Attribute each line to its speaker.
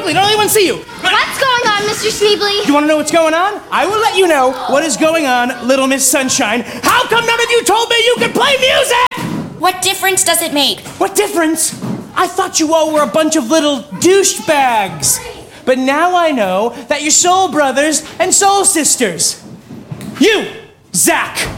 Speaker 1: quickly, don't let anyone see you.
Speaker 2: What's going on, Mr. Schneebly?
Speaker 1: You want to know what's going on? I will let you know what is going on, Little Miss Sunshine. How come none of you told me you could play music?
Speaker 3: What difference does it make?
Speaker 1: What difference? I thought you all were a bunch of little douchebags. But now I know that you're soul brothers and soul sisters. You, Zach.